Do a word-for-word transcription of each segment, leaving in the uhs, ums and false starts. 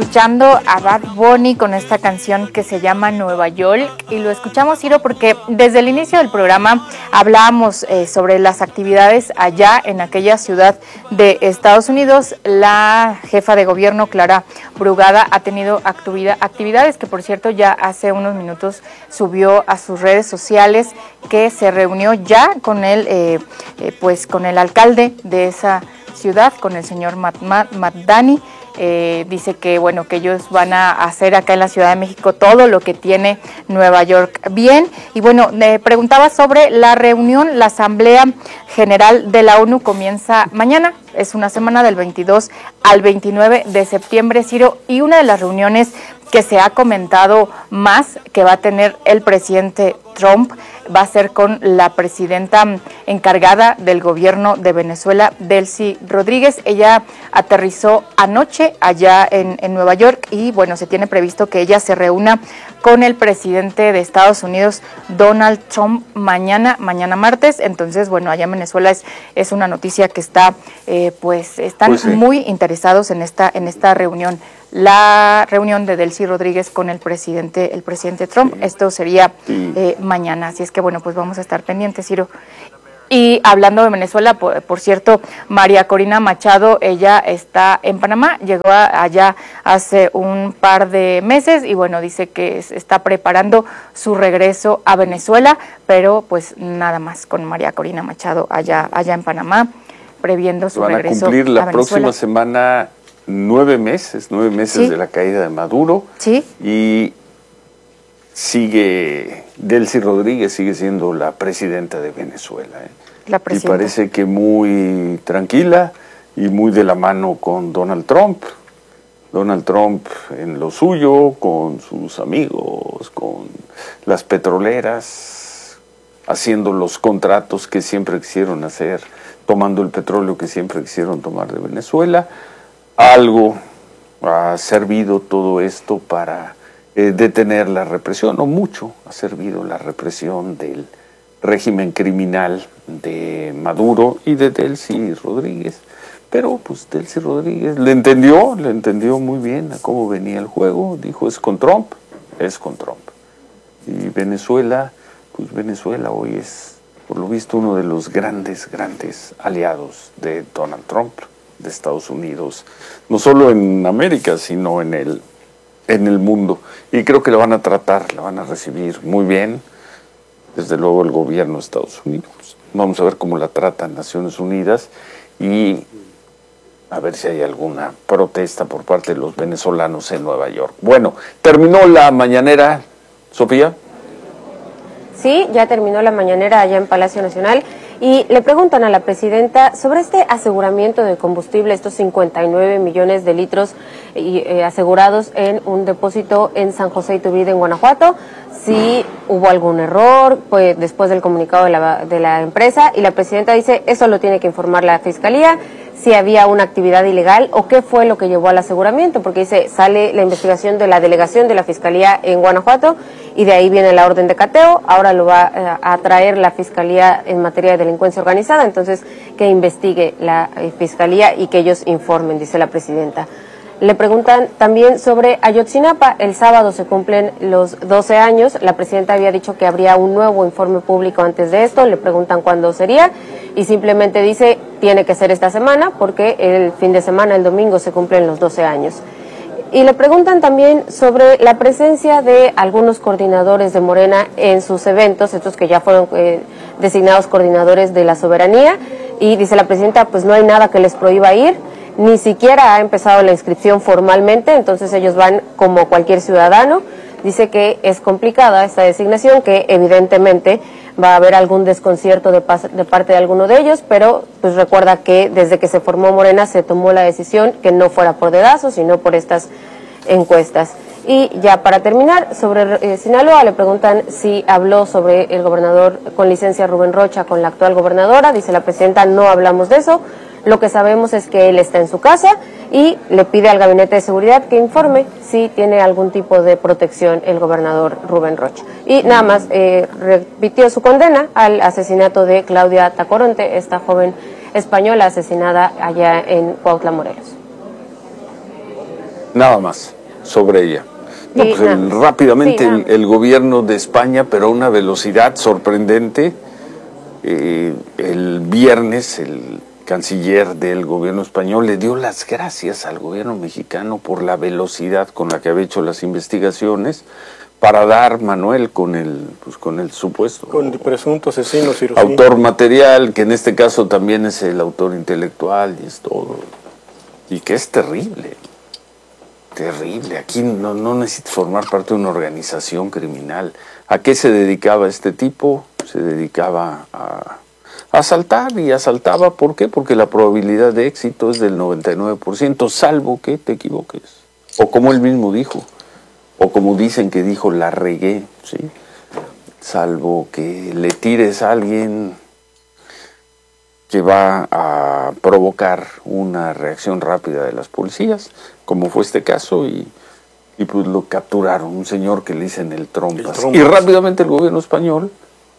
escuchando a Bad Bunny con esta canción que se llama Nueva York, y lo escuchamos, Ciro, porque desde el inicio del programa hablábamos eh, sobre las actividades allá en aquella ciudad de Estados Unidos. La jefa de gobierno, Clara Brugada, ha tenido actividad, actividades que, por cierto, ya hace unos minutos subió a sus redes sociales, que se reunió ya con el, eh, eh, pues con el alcalde de esa ciudad, con el señor Mamdani. Eh, dice que bueno, que ellos van a hacer acá en la Ciudad de México todo lo que tiene Nueva York bien. Y bueno, me preguntaba sobre la reunión. La Asamblea General de la ONU comienza mañana, es una semana del veintidós al veintinueve de septiembre, Ciro, y una de las reuniones que se ha comentado más que va a tener el presidente Trump va a ser con la presidenta encargada del gobierno de Venezuela, Delcy Rodríguez. Ella aterrizó anoche allá en, en Nueva York, y bueno, se tiene previsto que ella se reúna con el presidente de Estados Unidos, Donald Trump, mañana, mañana martes. Entonces, bueno, allá en Venezuela es, es una noticia que está, eh, pues, están pues sí. muy interesados en esta, en esta reunión. La reunión de Delcy Rodríguez con el presidente, el presidente Trump, sí. esto sería sí. eh, mañana, así es que bueno, pues vamos a estar pendientes, Ciro. Y hablando de Venezuela, por, por cierto, María Corina Machado, ella está en Panamá, llegó a, allá hace un par de meses, y bueno, dice que está preparando su regreso a Venezuela, pero pues nada más con María Corina Machado allá, allá en Panamá, previendo su Van regreso a cumplir la a Venezuela. Próxima semana nueve meses, nueve meses ¿Sí? de la caída de Maduro. Sí. Y sigue, Delcy Rodríguez sigue siendo la presidenta de Venezuela. ¿eh? La presidenta. Y parece que muy tranquila y muy de la mano con Donald Trump. Donald Trump en lo suyo, con sus amigos, con las petroleras, haciendo los contratos que siempre quisieron hacer, tomando el petróleo que siempre quisieron tomar de Venezuela. Algo ha servido todo esto para eh, detener la represión, no mucho ha servido la represión del régimen criminal de Maduro y de Delcy Rodríguez. Pero pues Delcy Rodríguez le entendió, le entendió muy bien a cómo venía el juego, dijo es con Trump, es con Trump. Y Venezuela, pues Venezuela hoy es, por lo visto, uno de los grandes, grandes aliados de Donald Trump, de Estados Unidos, no solo en América, sino en el, en el mundo. Y creo que la van a tratar, la van a recibir muy bien, desde luego el gobierno de Estados Unidos. Vamos a ver cómo la tratan Naciones Unidas y a ver si hay alguna protesta por parte de los venezolanos en Nueva York. Bueno, terminó la mañanera, Sofía. Sí, ya terminó la mañanera allá en Palacio Nacional. Y le preguntan a la presidenta sobre este aseguramiento de combustible, estos cincuenta y nueve millones de litros eh, asegurados en un depósito en San José Iturbide, en Guanajuato, si hubo algún error pues, después del comunicado de la, de la empresa, y la presidenta dice, eso lo tiene que informar la Fiscalía, si había una actividad ilegal o qué fue lo que llevó al aseguramiento, porque dice, sale la investigación de la delegación de la Fiscalía en Guanajuato y de ahí viene la orden de cateo, ahora lo va eh, a traer la Fiscalía en materia de delincuencia organizada, entonces que investigue la eh, Fiscalía y que ellos informen, dice la presidenta. Le preguntan también sobre Ayotzinapa, el sábado se cumplen los doce años, la presidenta había dicho que habría un nuevo informe público antes de esto, le preguntan cuándo sería y simplemente dice, tiene que ser esta semana porque el fin de semana, el domingo, se cumplen los doce años. Y le preguntan también sobre la presencia de algunos coordinadores de Morena en sus eventos, estos que ya fueron eh, designados coordinadores de la soberanía, y dice la presidenta, pues no hay nada que les prohíba ir, ni siquiera ha empezado la inscripción formalmente, entonces ellos van como cualquier ciudadano. Dice que es complicada esta designación, que evidentemente va a haber algún desconcierto de, de parte de alguno de ellos, pero pues recuerda que desde que se formó Morena se tomó la decisión que no fuera por dedazo, sino por estas encuestas. Y ya para terminar, sobre eh, Sinaloa, le preguntan si habló sobre el gobernador con licencia Rubén Rocha con la actual gobernadora. Dice la presidenta, no hablamos de eso. Lo que sabemos es que él está en su casa y le pide al Gabinete de Seguridad que informe si tiene algún tipo de protección el gobernador Rubén Rocha. Y nada más eh, repitió su condena al asesinato de Claudia Tacoronte, esta joven española asesinada allá en Cuautla, Morelos. Nada más, sobre ella. No, Sí, pues el- nada. rápidamente Sí, nada el, el gobierno de España, pero a una velocidad sorprendente. Eh, el viernes el canciller del gobierno español le dio las gracias al gobierno mexicano por la velocidad con la que había hecho las investigaciones para dar, Manuel, con el, pues, con el supuesto Con el presunto asesino, Ciro, sí. autor material, que en este caso también es el autor intelectual y es todo. Y que es terrible, terrible. Aquí no, no necesitas formar parte de una organización criminal. ¿A qué se dedicaba este tipo? Se dedicaba a asaltar y asaltaba. ¿Por qué? Porque la probabilidad de éxito es del noventa y nueve por ciento, salvo que te equivoques. O como él mismo dijo, o como dicen que dijo, la regué, ¿sí? Salvo que le tires a alguien que va a provocar una reacción rápida de las policías, como fue este caso, y, y pues lo capturaron, un señor que le dicen el Trompas. El Trompas. Y rápidamente el gobierno español,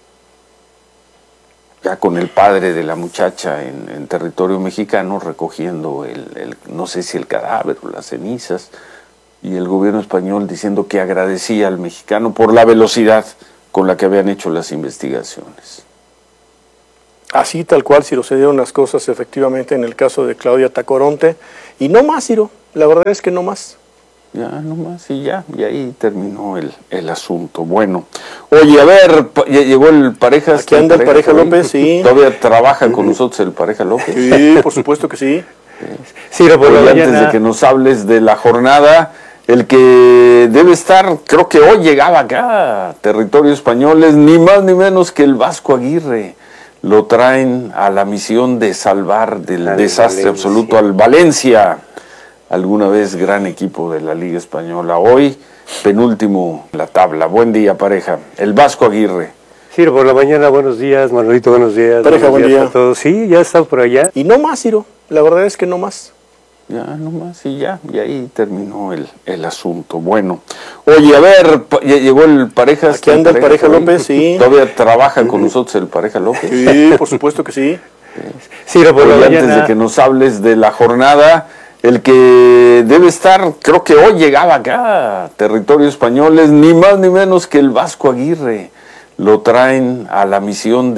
ya con el padre de la muchacha en, en territorio mexicano, recogiendo el, el, no sé si el cadáver o las cenizas, y el gobierno español diciendo que agradecía al mexicano por la velocidad con la que habían hecho las investigaciones. Así tal cual, Ciro, se dieron las cosas efectivamente en el caso de Claudia Tacoronte. Y no más, Ciro, la verdad es que no más. Ya, nomás, y ya, y ahí terminó el, el asunto. Bueno, oye, a ver, pa- ya llegó el Pareja. Aquí anda el Pareja hoy. López, sí. Todavía trabaja con nosotros el Pareja López. Sí, por supuesto que sí. Ciro, por la Oye, antes mañana. de que nos hables de la jornada, el que debe estar, creo que hoy llegaba acá, a territorio español, es ni más ni menos que el Vasco Aguirre. Lo traen a la misión de salvar del Al desastre Valencia. absoluto al Valencia. Alguna vez gran equipo de la Liga Española. Hoy, penúltimo en la tabla. Buen día, Pareja. El Vasco Aguirre. Ciro, por la mañana, buenos días. Manuelito, buenos días. Pareja, buenos buen días día. a todos. Sí, ya está por allá. Y no más, Ciro, la verdad es que no más. Ya, nomás, y ya, y ahí terminó el, el asunto. Bueno, oye, a ver, pa- ya llegó el Pareja. Aquí anda el Pareja hoy. López, sí. Todavía trabaja con nosotros el Pareja López. Sí, por supuesto que sí. Ciro, por la Oye, antes mañana. de que nos hables de la jornada, el que debe estar, creo que hoy llegaba acá, a territorio español, es ni más ni menos que el Vasco Aguirre. Lo traen a la misión